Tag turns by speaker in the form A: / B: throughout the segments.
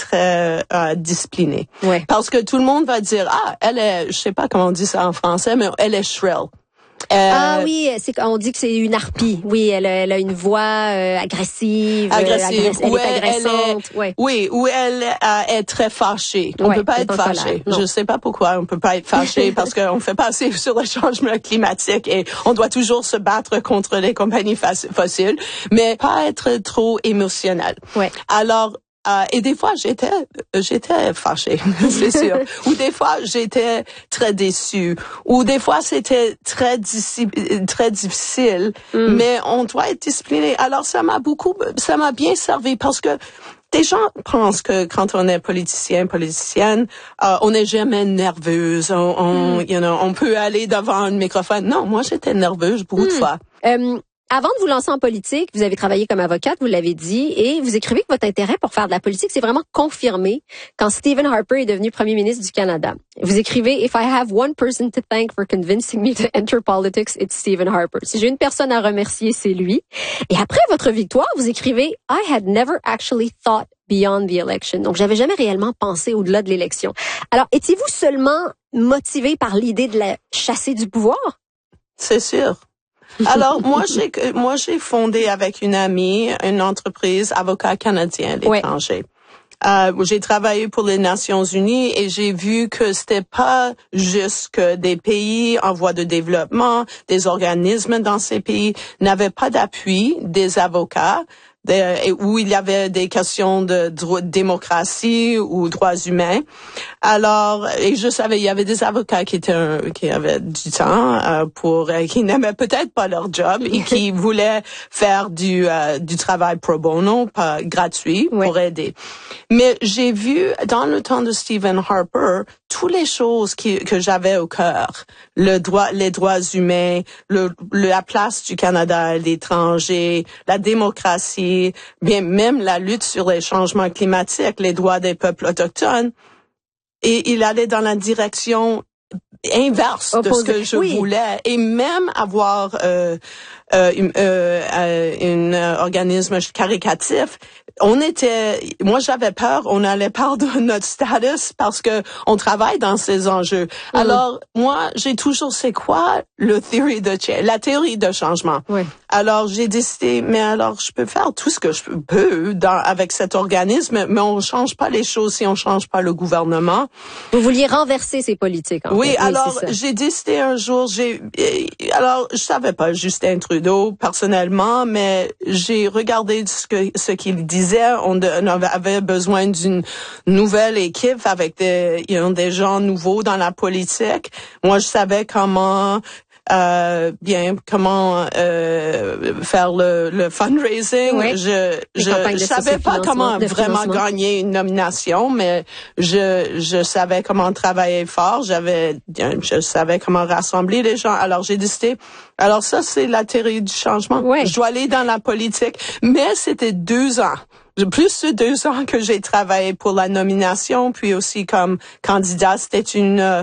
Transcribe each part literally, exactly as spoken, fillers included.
A: très euh, disciplinée.
B: Ouais.
A: Parce que tout le monde va dire, ah, elle est, je sais pas comment on dit ça en français, mais elle est shrill.
B: Euh, ah oui, c'est on dit que c'est une harpie. Oui, elle a, elle a une voix euh, agressive,
A: agressive,
B: euh, agress- elle
A: ou
B: est
A: elle,
B: agressante.
A: Elle est,
B: ouais.
A: Oui, ou elle euh, est très fâchée. On
B: ouais,
A: peut pas être fâché. Je sais pas pourquoi on peut pas être fâché parce qu'on fait passer sur le changement climatique et on doit toujours se battre contre les compagnies fossiles, mais pas être trop émotionnel.
B: Ouais.
A: Alors Euh, et des fois, j'étais, j'étais fâchée, c'est sûr. Ou des fois, j'étais très déçue. Ou des fois, c'était très disci- très difficile. Mm. Mais on doit être discipliné. Alors, ça m'a beaucoup, ça m'a bien servi parce que des gens pensent que quand on est politicien, politicienne, euh, on n'est jamais nerveuse. On, on, mm. you know, on peut aller devant un microphone. Non, moi, j'étais nerveuse beaucoup mm. de fois.
B: Um... Avant de vous lancer en politique, vous avez travaillé comme avocate, vous l'avez dit, et vous écrivez que votre intérêt pour faire de la politique s'est vraiment confirmé quand Stephen Harper est devenu premier ministre du Canada. Vous écrivez « If I have one person to thank for convincing me to enter politics, it's Stephen Harper. » Si j'ai une personne à remercier, c'est lui. Et après votre victoire, vous écrivez « I had never actually thought beyond the election. » Donc, j'avais jamais réellement pensé au-delà de l'élection. Alors, étiez-vous seulement motivé par l'idée de la chasser du pouvoir?
A: C'est sûr. Alors, moi, j'ai, moi, j'ai fondé avec une amie une entreprise avocat canadien à l'étranger. Ouais. Euh, j'ai travaillé pour les Nations Unies et j'ai vu que c'était pas juste que des pays en voie de développement, des organismes dans ces pays n'avaient pas d'appui des avocats. De, où il y avait des questions de, de démocratie ou droits humains. Alors, et je savais, il y avait des avocats qui étaient, qui avaient du temps euh, pour, euh, qui n'aimaient peut-être pas leur job et qui voulaient faire du euh, du travail pro bono, pas gratuit, pour ouais. aider. Mais j'ai vu dans le temps de Stephen Harper toutes les choses qui, que j'avais au cœur, le droit, les droits humains, le, la place du Canada à l'étranger, la démocratie, bien même la lutte sur les changements climatiques, les droits des peuples autochtones. Et il allait dans la direction inverse Opposé. de ce que je oui. voulais, et même avoir euh, euh, une, euh, une euh, organisme caricatif. On était, moi j'avais peur, on allait perdre notre status parce que on travaille dans ces enjeux. Mm. Alors moi j'ai toujours c'est quoi le theory de la théorie de changement.
B: Oui.
A: Alors j'ai décidé mais alors je peux faire tout ce que je peux dans avec cet organisme, mais on change pas les choses si on change pas le gouvernement.
B: Vous vouliez renverser ces politiques. En
A: oui,
B: fait.
A: alors
B: oui,
A: j'ai décidé un jour, j'ai alors je savais pas Justin Trudeau personnellement, mais j'ai regardé ce que ce qu'il disait. On, de, on avait besoin d'une nouvelle équipe avec des, you know, des gens nouveaux dans la politique. Moi, je savais comment euh, bien comment euh, faire le, le fundraising.
B: Oui.
A: Je je, je savais pas comment vraiment gagner une nomination, mais je je savais comment travailler fort. J'avais je savais comment rassembler les gens. Alors j'ai décidé. Alors ça c'est la théorie du changement.
B: Oui.
A: Je dois aller dans la politique, mais c'était deux ans. Plus de deux ans que j'ai travaillé pour la nomination, puis aussi comme candidat, c'était une euh,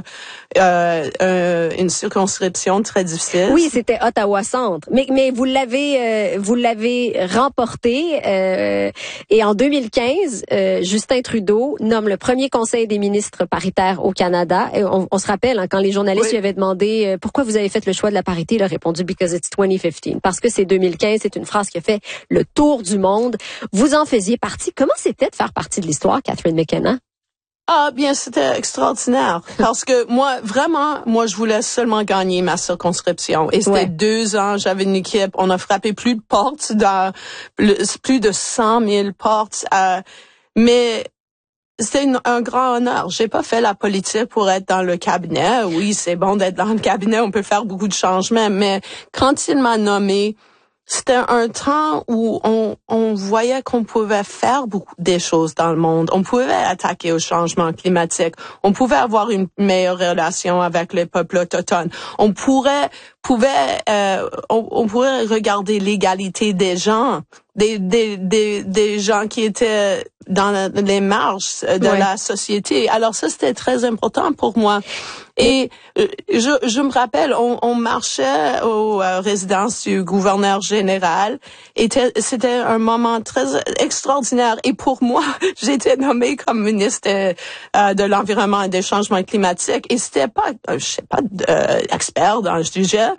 A: euh, une circonscription très difficile.
B: Oui, c'était Ottawa-Centre, mais mais vous l'avez euh, vous l'avez remporté euh, et en deux mille quinze, euh, Justin Trudeau nomme le premier Conseil des ministres paritaire au Canada. Et on, on se rappelle hein, quand les journalistes oui. lui avaient demandé euh, pourquoi vous avez fait le choix de la parité, il a répondu because it's twenty fifteen, parce que c'est deux mille quinze, c'est une phrase qui a fait le tour du monde. Vous en faisiez partie. Comment c'était de faire partie de l'histoire, Catherine McKenna?
A: Ah, bien, c'était extraordinaire. Parce que moi, vraiment, moi, je voulais seulement gagner ma circonscription. Et c'était ouais. deux ans, j'avais une équipe, on a frappé plus de portes, dans plus de cent mille portes. Euh, mais c'était une, un grand honneur. J'ai pas fait la politique pour être dans le cabinet. Oui, c'est bon d'être dans le cabinet, on peut faire beaucoup de changements. Mais quand il m'a nommé, c'était un temps où on, on voyait qu'on pouvait faire beaucoup des choses dans le monde. On pouvait attaquer au changement climatique. On pouvait avoir une meilleure relation avec les peuples autochtones. On pourrait, pouvait, euh, on, on pourrait regarder l'égalité des gens des, des, des, des gens qui étaient dans les marges de ouais. la société. Alors ça, c'était très important pour moi. Et je, je me rappelle, on, on marchait aux euh, résidences du gouverneur général. Et c'était un moment très extraordinaire. Et pour moi, j'étais nommée comme ministre euh, de l'Environnement et des changements climatiques. Et c'était pas, je sais pas, euh, expert dans le sujet.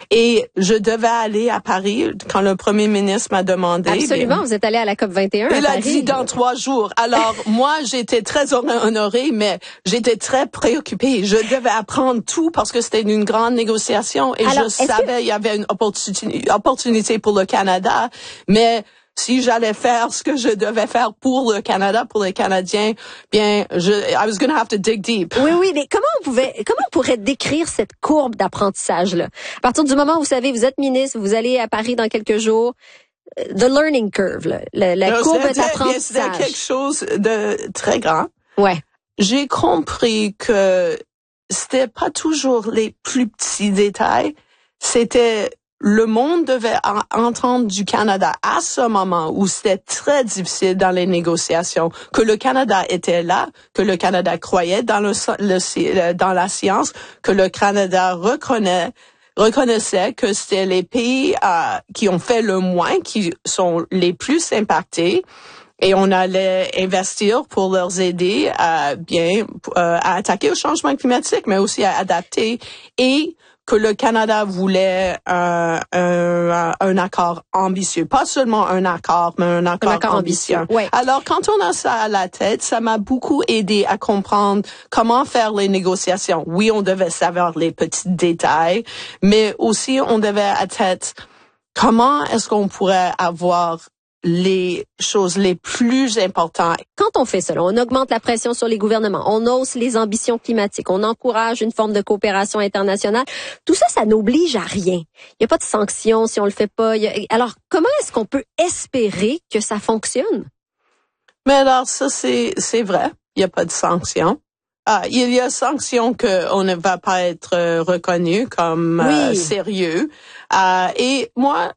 A: Et je devais aller à Paris quand le premier ministre m'a demandé.
B: Absolument, bien, vous êtes allé à la COP vingt et un à
A: il
B: Paris.
A: Il a dit dans trois jours. Alors, moi, j'étais très honorée, mais j'étais très préoccupée. Je devais apprendre tout parce que c'était une grande négociation et Alors, je savais qu'il que... y avait une opportunité, opportunité pour le Canada, mais si j'allais faire ce que je devais faire pour le Canada, pour les Canadiens, bien, je, I was going to have to dig deep.
B: Oui, oui, mais comment on pouvait, comment on pourrait décrire cette courbe d'apprentissage-là? À partir du moment où vous savez, vous êtes ministre, vous allez à Paris dans quelques jours, the learning curve, là, la, la
A: Alors,
B: courbe d'apprentissage.
A: C'était quelque chose de très grand.
B: Ouais.
A: J'ai compris que c'était pas toujours les plus petits détails, c'était le monde devait entendre du Canada à ce moment où c'était très difficile dans les négociations, que le Canada était là, que le Canada croyait dans le, le dans la science, que le Canada reconnaît reconnaissait que c'était les pays euh, qui ont fait le moins, qui sont les plus impactés. Et on allait investir pour leur aider à bien euh, à attaquer au changement climatique, mais aussi à adapter, et que le Canada voulait un, un, un accord ambitieux, pas seulement un accord, mais un accord, un accord ambitieux. ambitieux.
B: Ouais.
A: Alors, quand on a ça à la tête, ça m'a beaucoup aidé à comprendre comment faire les négociations. Oui, on devait savoir les petits détails, mais aussi on devait à tête comment est-ce qu'on pourrait avoir les choses les plus importantes.
B: Quand on fait cela, on augmente la pression sur les gouvernements, on hausse les ambitions climatiques, on encourage une forme de coopération internationale. Tout ça, ça n'oblige à rien. Il n'y a pas de sanctions si on le fait pas. Il y a... Alors, comment est-ce qu'on peut espérer que ça fonctionne?
A: Mais alors, ça, c'est, c'est vrai. Il n'y a pas de sanctions. Ah, il y a sanctions qu'on ne va pas être reconnu comme oui. euh, sérieux. Euh, et moi,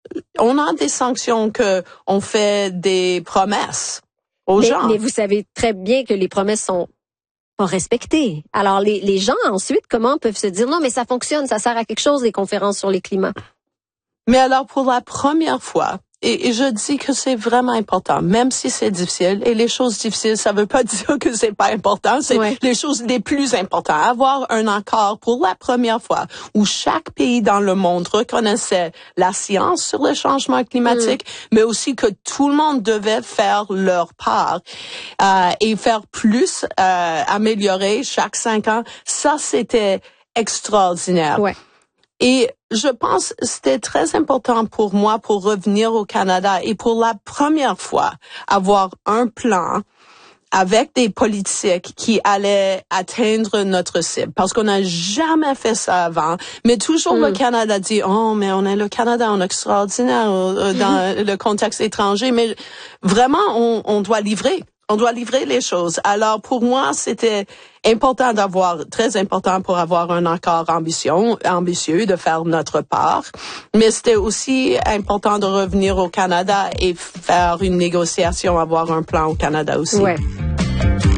A: on a des sanctions que on fait des promesses aux
B: mais,
A: gens.
B: Mais vous savez très bien que les promesses sont pas respectées. Alors les, les gens ensuite, comment peuvent se dire non mais ça fonctionne, ça sert à quelque chose les conférences sur les climats.
A: Mais alors pour la première fois, et, et je dis que c'est vraiment important, même si c'est difficile. Et les choses difficiles, ça veut pas dire que c'est pas important. C'est ouais. les choses les plus importantes. Avoir un accord pour la première fois où chaque pays dans le monde reconnaissait la science sur le changement climatique, mm. mais aussi que tout le monde devait faire leur part euh, et faire plus, euh, améliorer chaque cinq ans. Ça, c'était extraordinaire.
B: Ouais.
A: Et je pense que c'était très important pour moi pour revenir au Canada et pour la première fois avoir un plan avec des politiques qui allaient atteindre notre cible. Parce qu'on n'a jamais fait ça avant. Mais toujours mm. le Canada dit, oh, mais on est le Canada, on est extraordinaire dans le contexte étranger. Mais vraiment, on, on doit livrer. On doit livrer les choses. Alors, pour moi, c'était important d'avoir, très important pour avoir un accord ambitieux, ambitieux, de faire notre part. Mais c'était aussi important de revenir au Canada et faire une négociation, avoir un plan au Canada aussi.
B: Ouais.